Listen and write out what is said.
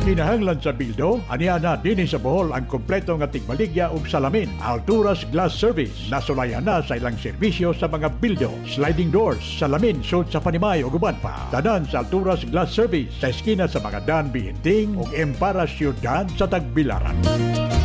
Kinahanglan sa bildo, aniana dinhi sa Bohol ang kompleto nga tigbaligya ug salamin. Alturas Glass Service, nasulayan na sa ilang serbisyo sa mga bildo, sliding doors, salamin, sud sa Panimay ug uban pa. Tanan sa Alturas Glass Service sa eskina sa mga Dan Bihinting ug Empara Ciudad sa Tagbilaran.